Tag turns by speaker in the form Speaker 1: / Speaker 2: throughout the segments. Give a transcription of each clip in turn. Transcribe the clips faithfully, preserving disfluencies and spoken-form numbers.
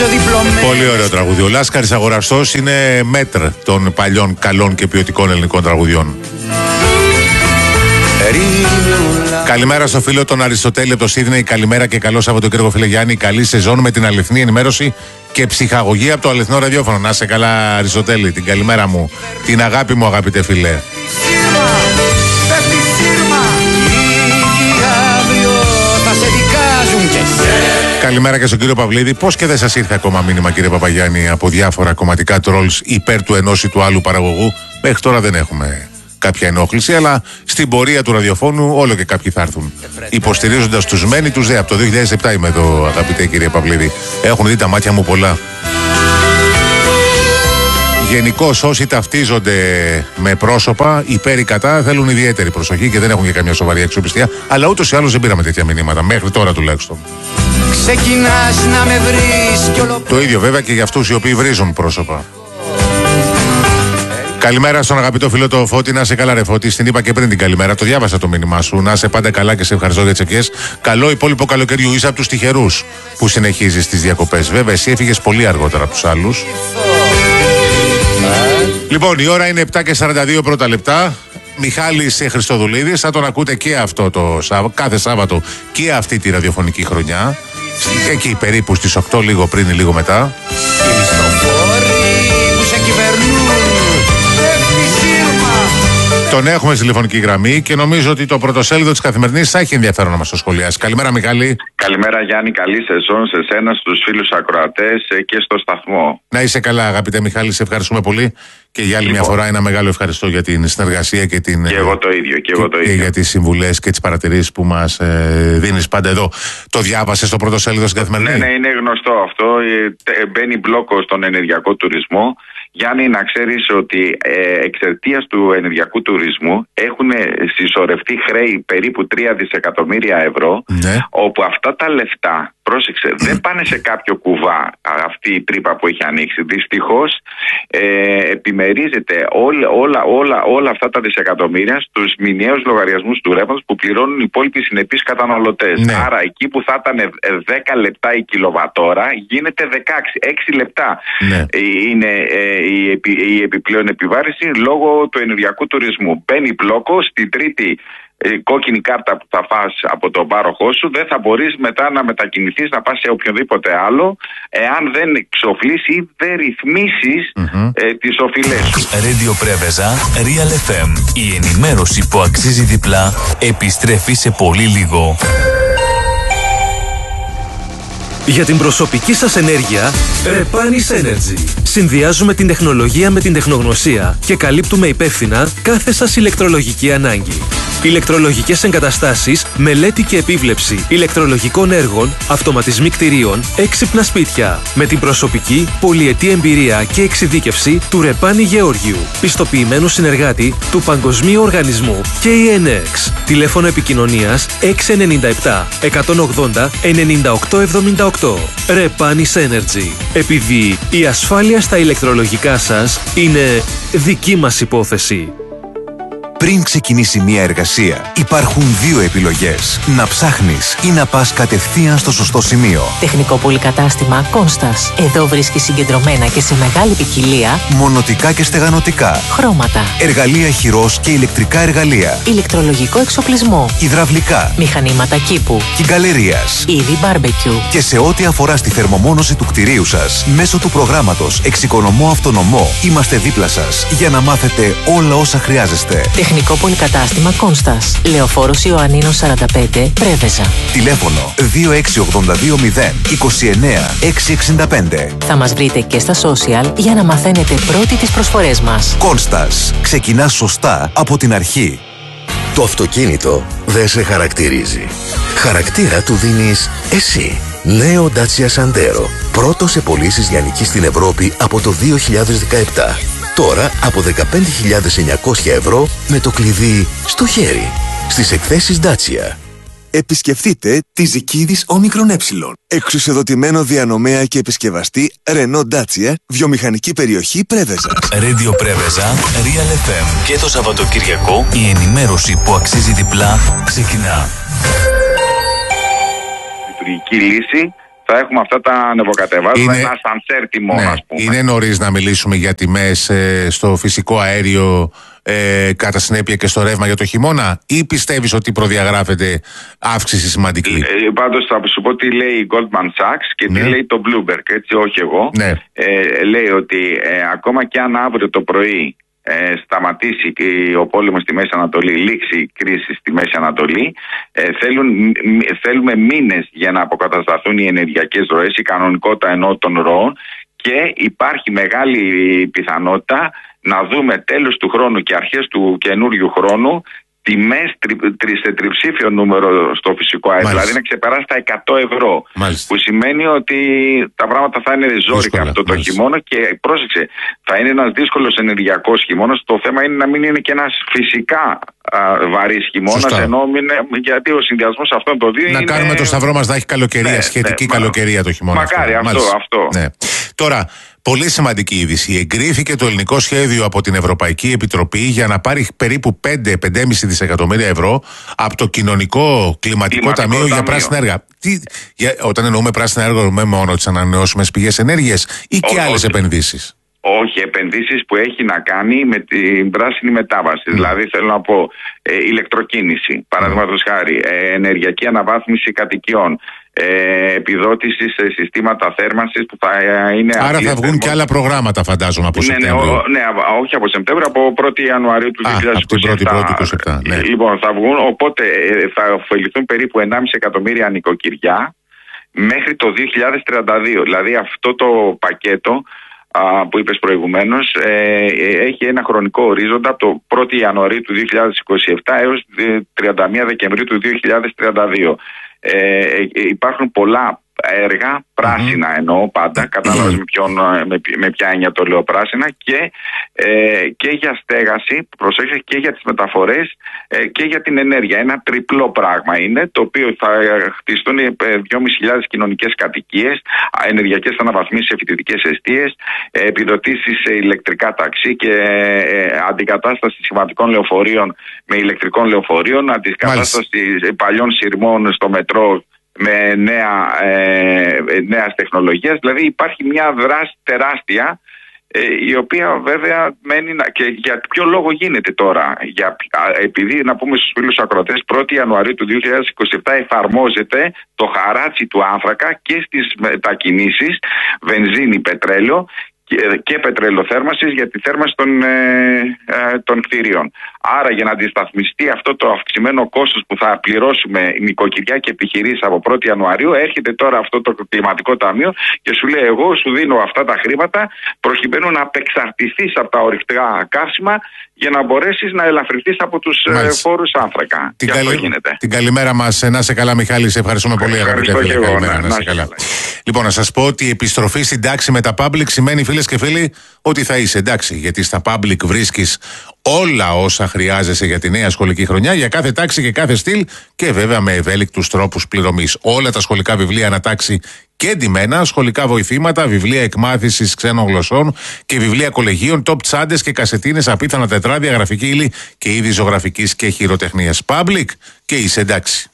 Speaker 1: Πολύ ωραίο τραγούδι. Ο Λάσκαρης Αγοραστός είναι μέτρ των παλιών καλών και ποιοτικών ελληνικών τραγουδιών. Καλημέρα στο φίλο τον Αριστοτέλη από το Σίδνεϊ. Καλημέρα και καλό Σαββατοκύριακο, φίλε Γιάννη. Καλή σεζόν με την αληθινή ενημέρωση και ψυχαγωγία από το αληθινό ραδιόφωνο. Να σε καλά, Αριστοτέλη. Την καλημέρα μου. Την αγάπη μου, αγαπητέ φίλε. Καλημέρα και στον κύριο Παυλίδη. Πώς και δεν σας ήρθε ακόμα μήνυμα, κύριε Παπαγιάννη, από διάφορα κομματικά τρόλς υπέρ του ενός ή του άλλου παραγωγού? Μέχρι τώρα δεν έχουμε κάποια ενόχληση, αλλά στην πορεία του ραδιοφώνου όλο και κάποιοι θα έρθουν. Υποστηρίζοντας τους μεν ή τους δε. Από το δύο χιλιάδες επτά είμαι εδώ, αγαπητέ κύριε Παυλίδη. Έχουν δει τα μάτια μου πολλά. Γενικώς όσοι ταυτίζονται με πρόσωπα υπέρ ή κατά θέλουν ιδιαίτερη προσοχή και δεν έχουν και καμιά σοβαρή αξιοπιστία. Αλλά ούτως ή άλλως δεν πήραμε τέτοια μηνύματα, μέχρι τώρα τουλάχιστον. Ξεκινάς να με βρεις κι όλο... Το ίδιο βέβαια και για αυτούς οι οποίοι βρίζουν πρόσωπα. Καλημέρα στον αγαπητό φίλο το Φώτη. Να είσαι καλά, ρε Φώτη. Στην είπα και πριν την καλημέρα. Το διάβασα το μήνυμά σου. Να είσαι πάντα καλά και σε ευχαριστώ για τις ευχές. Καλό υπόλοιπο καλοκαιριού. Είσαι από τους τυχερούς που συνεχίζεις τις διακοπές. Βέβαια, εσύ έφυγες πολύ αργότερα από τους άλλους. Λοιπόν, η ώρα είναι επτά και σαράντα δύο πρώτα λεπτά. Μιχάλης Χριστοδουλίδης, θα τον ακούτε και αυτό το Σάββατο, κάθε Σάββατο και αυτή τη ραδιοφωνική χρονιά. Εκεί περίπου στις οκτώ, λίγο πριν ή λίγο μετά. Τον έχουμε στη τηλεφωνική γραμμή και νομίζω ότι το πρωτοσέλιδο της Καθημερινής θα έχει ενδιαφέρον να μας το σχολιάσει. Καλημέρα, Μιχάλη.
Speaker 2: Καλημέρα, Γιάννη. Καλή σεζόν σε σένα, στους φίλους ακροατές και στο σταθμό.
Speaker 1: Να είσαι καλά, αγαπητέ Μιχάλη. Σε ευχαριστούμε πολύ. Και για άλλη λοιπόν. μια φορά ένα μεγάλο ευχαριστώ για την συνεργασία και την.
Speaker 2: Και εγώ το ίδιο. Και, εγώ το
Speaker 1: και,
Speaker 2: ίδιο.
Speaker 1: και για τις συμβουλές και τις παρατηρήσεις που μας ε, δίνεις πάντα εδώ. Το διάβασες στο πρωτοσέλιδο στην Καθημερινή?
Speaker 2: Ναι, ναι, είναι γνωστό αυτό. Ε, μπαίνει μπλόκο στον ενεργειακό τουρισμό. Γιάννη, να ξέρεις ότι ε, εξαιτίας του ενεργειακού τουρισμού έχουν συσσωρευτεί χρέη περίπου τρία δισεκατομμύρια ευρώ, ναι. όπου αυτά τα λεφτά, πρόσεξε, δεν πάνε σε κάποιο κουβά αυτή η τρύπα που έχει ανοίξει. Δυστυχώς ε, επιμερίζεται όλα, όλα, όλα, όλα αυτά τα δισεκατομμύρια στους μηνιαίους λογαριασμούς του ρεύματος που πληρώνουν οι υπόλοιποι συνεπείς καταναλωτές. Ναι. Άρα εκεί που θα ήταν δέκα λεπτά η κιλοβατόρα γίνεται δεκαέξι, έξι λεπτά ναι. είναι ε, η, επι, η επιπλέον επιβάρηση λόγω του ενεργειακού τουρισμού. Μπαίνει μπλόκο στην τρίτη κόκκινη κάρτα που θα φας από τον πάροχό σου, δεν θα μπορείς μετά να μετακινηθείς να πας σε οποιοδήποτε άλλο εάν δεν εξοφλείς ή δεν ρυθμίσεις mm-hmm. ε, τις οφειλές σου.
Speaker 3: Radio Πρέβεζα, Real εφ εμ. Η ενημέρωση που αξίζει διπλά επιστρέφει σε πολύ λίγο.
Speaker 4: Για την προσωπική σας ενέργεια, Repanis Energy. Συνδυάζουμε την τεχνολογία με την τεχνογνωσία και καλύπτουμε υπεύθυνα κάθε σας ηλεκτρολογική ανάγκη. Ηλεκτρολογικές εγκαταστάσεις, μελέτη και επίβλεψη ηλεκτρολογικών έργων, αυτοματισμοί κτηρίων, έξυπνα σπίτια. Με την προσωπική, πολυετή εμπειρία και εξειδίκευση του Ρεπάνη Γεώργιου, πιστοποιημένου συνεργάτη του Παγκοσμίου Οργανισμού κέι εν εξ. Τηλέφωνο επικοινωνίας έξι εννιά επτά εκατόν ογδόντα ενενήντα οκτώ εβδομήντα οκτώ. Repanis Energy. Επειδή η ασφάλεια στα ηλεκτρολογικά σας είναι δική μας υπόθεση.
Speaker 5: Πριν ξεκινήσει μια εργασία, υπάρχουν δύο επιλογές. Να ψάχνεις ή να πας κατευθείαν στο σωστό σημείο.
Speaker 6: Τεχνικό πολυκατάστημα Κόνστας. Εδώ βρίσκεις συγκεντρωμένα και σε μεγάλη ποικιλία
Speaker 5: μονοτικά και στεγανοτικά,
Speaker 6: χρώματα,
Speaker 5: εργαλεία χειρός και ηλεκτρικά εργαλεία,
Speaker 6: ηλεκτρολογικό εξοπλισμό,
Speaker 5: υδραυλικά,
Speaker 6: μηχανήματα κήπου,
Speaker 5: κυγκαλερίας,
Speaker 6: είδη μπάρμπεκιου.
Speaker 5: Και σε ό,τι αφορά στη θερμομόνωση του κτηρίου σας, μέσω του προγράμματος Εξοικονομώ Αυτονομό, είμαστε δίπλα σας για να μάθετε όλα όσα χρειάζεστε.
Speaker 6: Τεχνικό πολυκατάστημα Κόνστας. Λεωφόρος Ιωαννίνος σαράντα πέντε, Πρέβεζα.
Speaker 5: Τηλέφωνο δύο έξι ογδόντα δύο μηδέν είκοσι εννέα εξακόσια εξήντα πέντε.
Speaker 6: Θα μας βρείτε και στα social για να μαθαίνετε πρώτοι τις προσφορές μας.
Speaker 5: Κόνστας. Ξεκινά σωστά από την αρχή.
Speaker 7: Το αυτοκίνητο δεν σε χαρακτηρίζει. Χαρακτήρα του δίνεις εσύ. Νέο Dacia Sandero. Πρώτο σε πωλήσεις λιανικής στην Ευρώπη από το δύο χιλιάδες δεκαεπτά. Τώρα από δεκαπέντε χιλιάδες εννιακόσια ευρώ με το κλειδί στο χέρι. Στις εκθέσεις Dacia.
Speaker 8: Επισκεφτείτε τη Ζικίδης Όμικρον Ε. Εξουσιοδοτημένο διανομέα και επισκευαστή Renault Dacia, βιομηχανική περιοχή Πρέβεζα.
Speaker 3: Radio Πρέβεζα, Real εφ εμ. Και το Σαββατοκυριακό η ενημέρωση που αξίζει διπλά ξεκινά.
Speaker 2: Η λειτουργική λύση θα έχουμε αυτά τα ανεβοκατεβάσματα,
Speaker 1: Είναι...
Speaker 2: ένα σανσέρ τιμών,
Speaker 1: ναι,
Speaker 2: ας πούμε.
Speaker 1: Είναι νωρίς να μιλήσουμε για τιμές ε, στο φυσικό αέριο, ε, κατά συνέπεια και στο ρεύμα για το χειμώνα, ή πιστεύεις ότι προδιαγράφεται αύξηση σημαντική?
Speaker 2: Ε, πάντως θα σου πω τι λέει η Goldman Sachs και
Speaker 1: ναι.
Speaker 2: τι λέει το Bloomberg, έτσι, όχι εγώ.
Speaker 1: Ναι.
Speaker 2: Ε, λέει ότι ε, ακόμα και αν αύριο το πρωί ε, σταματήσει και ο πόλεμος στη Μέση Ανατολή, λήξει η κρίση στη Μέση Ανατολή, ε, θέλουν, θέλουμε μήνες για να αποκατασταθούν οι ενεργειακές ροές, η κανονικότητα ενώ των ροών, και υπάρχει μεγάλη πιθανότητα να δούμε τέλος του χρόνου και αρχές του καινούριου χρόνου τιμές τρι, τρι, σε τριψήφιο νούμερο στο φυσικό αέριο, δηλαδή να ξεπεράσει τα εκατό ευρώ. Μάλιστα. Που σημαίνει ότι τα πράγματα θα είναι ζόρικα αυτό το Μάλιστα. χειμώνα, και πρόσεξε, θα είναι ένας δύσκολος ενεργειακός χειμώνας. Το θέμα είναι να μην είναι και ένας φυσικά βαρύς χειμώνας, ενώ μην, γιατί ο συνδυασμός αυτών των δύο
Speaker 1: να
Speaker 2: είναι...
Speaker 1: Να κάνουμε το σταυρό μας να έχει καλοκαιρία, ναι, σχετική ναι, καλοκαιρία το χειμώνα.
Speaker 2: Μακάρι αυτό. αυτό, αυτό.
Speaker 1: Ναι. Τώρα, πολύ σημαντική είδηση. Εγκρίθηκε το ελληνικό σχέδιο από την Ευρωπαϊκή Επιτροπή για να πάρει περίπου πέντε με πέντε κόμμα πέντε δισεκατομμύρια ευρώ από το Κοινωνικό Κλιματικό, Κλιματικό Ταμείο, Ταμείο για πράσινα έργα. Τι, για, όταν εννοούμε πράσινα έργα, εννοούμε μόνο τις ανανεώσιμες πηγές ενέργειας ή και άλλες επενδύσεις?
Speaker 2: Όχι, επενδύσεις που έχει να κάνει με την πράσινη μετάβαση. Mm. Δηλαδή, θέλω να πω, ε, ηλεκτροκίνηση, παραδείγματος χάρη, ε, ενεργειακή αναβάθμιση κατοικιών, ε, επιδότηση σε συστήματα θέρμανσης που θα είναι...
Speaker 1: Άρα θα βγουν και άλλα προγράμματα, φαντάζομαι, από
Speaker 2: ναι,
Speaker 1: Σεπτέμβριο.
Speaker 2: Ναι, ναι, όχι από Σεπτέμβριο, από πρώτη Ιανουαρίου του δύο χιλιάδες είκοσι επτά.
Speaker 1: Α, από την πρώτη είκοσι επτά, ναι.
Speaker 2: Λοιπόν, θα βγουν, οπότε θα ωφεληθούν περίπου ενάμιση εκατομμύρια νοικοκυριά μέχρι το δύο χιλιάδες τριάντα δύο. Δηλαδή, αυτό το πακέτο που είπες προηγουμένως, ε, έχει ένα χρονικό ορίζοντα από το πρώτη Ιανουαρίου του δύο χιλιάδες είκοσι επτά έως τριάντα μία Δεκεμβρίου του δύο χιλιάδες τριάντα δύο. Ε, υπάρχουν πολλά έργα, πράσινα mm-hmm. εννοώ πάντα, κατάλαβες με, με, με ποια έννοια το λέω πράσινα, και, ε, και για στέγαση, προσέξτε, και για τις μεταφορές ε, και για την ενέργεια. Ένα τριπλό πράγμα είναι, το οποίο θα χτιστούν δυόμισι χιλιάδες κοινωνικές κατοικίες, ενεργειακές αναβαθμίσεις σε φοιτητικές εστίες, ε, επιδοτήσεις σε ηλεκτρικά ταξί και ε, αντικατάσταση σημαντικών λεωφορείων με ηλεκτρικών λεωφορείων, αντικατάσταση Μάλιστα. παλιών σειρμών στο μετρό με νέα, ε, νέας τεχνολογίας. Δηλαδή υπάρχει μια δράση τεράστια, ε, η οποία βέβαια μένει να... Και για ποιο λόγο γίνεται τώρα? Για, επειδή, να πούμε στους φίλους ακροατές, πρώτη Ιανουαρίου του δύο χιλιάδες είκοσι επτά εφαρμόζεται το χαράτσι του άνθρακα και στις μετακινήσεις βενζίνη, πετρέλαιο και πετρελοθέρμανσης για τη θέρμανση των, ε, ε, των κτηρίων. Άρα, για να αντισταθμιστεί αυτό το αυξημένο κόστος που θα πληρώσουμε νοικοκυριά και επιχειρήσεις από πρώτη Ιανουαρίου, έρχεται τώρα αυτό το κλιματικό ταμείο και σου λέει: εγώ σου δίνω αυτά τα χρήματα προκειμένου να απεξαρτηθείς από τα ορυκτικά καύσιμα για να μπορέσεις να ελαφρυνθείς από τους ε, φόρους άνθρακα.
Speaker 1: Την, καλη... την καλημέρα μας. Να σε καλά, Μιχάλη. Σε ευχαριστούμε πολύ, αγαπητέ φίλε. Καλημέρα. Να, να σε καλά. Λοιπόν, να σας πω ότι η επιστροφή στην τάξη με τα public σημαίνει, φίλες και φίλοι, ότι θα είσαι εντάξει. Γιατί στα public βρίσκεις όλα όσα χρειάζεσαι για τη νέα σχολική χρονιά, για κάθε τάξη και κάθε στυλ, και βέβαια με ευέλικτους τρόπους πληρωμής. Όλα τα σχολικά βιβλία ανατάξει και εντυμένα, σχολικά βοηθήματα, βιβλία εκμάθησης ξένων γλωσσών και βιβλία κολεγίων, top τσάντες και κασετίνες, απίθανα τετράδια, γραφική ύλη και είδη ζωγραφικής και χειροτεχνίας. Public και είσαι εντάξει.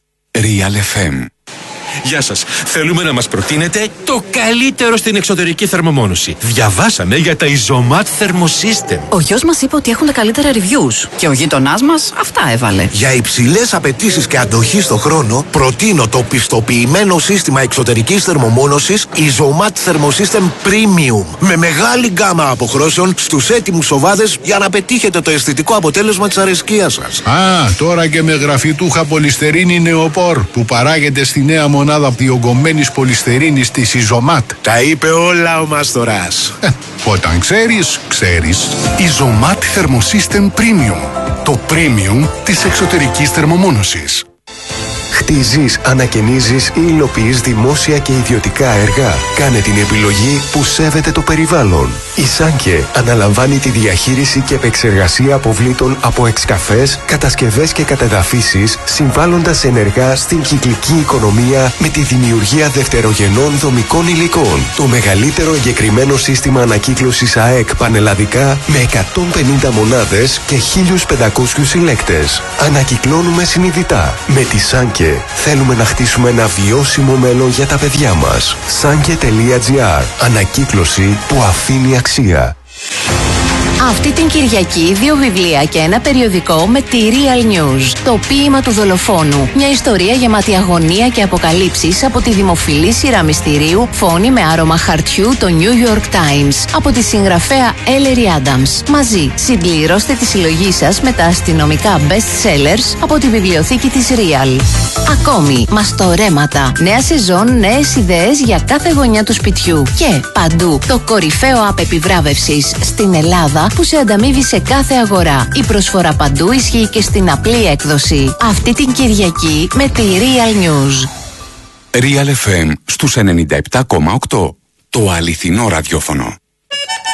Speaker 9: Real εφ εμ. Γεια σας. Θέλουμε να μας προτείνετε το καλύτερο στην εξωτερική θερμομόνωση. Διαβάσαμε για τα Isomat Thermosystem.
Speaker 10: Ο γιος μας είπε ότι έχουν τα καλύτερα reviews και ο γείτονάς μας αυτά έβαλε.
Speaker 11: Για υψηλές απαιτήσεις και αντοχή στο χρόνο, προτείνω το πιστοποιημένο σύστημα εξωτερικής θερμομόνωσης Isomat Thermosystem Premium. Με μεγάλη γκάμα αποχρώσεων στους έτοιμους σοβάδες για να πετύχετε το αισθητικό αποτέλεσμα της αρεσκίας σας.
Speaker 12: Α, τώρα και με γραφιτούχα πολυστερίνη νεοπόρ που παράγεται στη νέα μονάδα διογκωμένης πολυστερίνης της Isomat.
Speaker 11: Τα είπε όλα ο Μάστορας.
Speaker 12: Ε, όταν ξέρεις, ξέρεις.
Speaker 9: Isomat Thermosystem Premium. Το premium της εξωτερικής θερμομόνωσης.
Speaker 13: Χτίζεις, ανακαινίζεις ή υλοποιείς δημόσια και ιδιωτικά έργα. Κάνε την επιλογή που σέβεται το περιβάλλον. Η Σάνκε αναλαμβάνει τη διαχείριση και επεξεργασία αποβλήτων από εξκαφές, κατασκευές και κατεδαφίσεις, συμβάλλοντας ενεργά στην κυκλική οικονομία με τη δημιουργία δευτερογενών δομικών υλικών. Το μεγαλύτερο εγκεκριμένο σύστημα ανακύκλωσης ΑΕΚ πανελλαδικά με εκατόν πενήντα μονάδες και χίλιους πεντακόσιους συλλέκτες. Ανακυκλώνουμε συνειδητά. Με τη Σάνκε Σάνκε. Θέλουμε να χτίσουμε ένα βιώσιμο μέλλον για τα παιδιά μας. Σάνκε τελεία τζι άρ. Ανακύκλωση που αφήνει αξία.
Speaker 14: Αυτή την Κυριακή δύο βιβλία και ένα περιοδικό με τη Real News. Το ποίημα του δολοφόνου. Μια ιστορία γεμάτη αγωνία και αποκαλύψεις από τη δημοφιλή σειρά μυστηρίου Φόνη με άρωμα χαρτιού, το New York Times. Από τη συγγραφέα Ellery Adams. Μαζί συμπληρώστε τη συλλογή σας με τα αστυνομικά best sellers από τη βιβλιοθήκη της Real. Ακόμη, μαστορέματα. Νέα σεζόν, νέες ιδέες για κάθε γωνιά του σπιτιού. Και παντού το κορυφαίο app επιβράβευσης στην Ελλάδα που σε ανταμείβει σε κάθε αγορά. Η προσφορά παντού ισχύει και στην απλή έκδοση. Αυτή την Κυριακή με τη Real News.
Speaker 15: Real εφ εμ στους ενενήντα επτά κόμμα οκτώ. Το αληθινό ραδιόφωνο.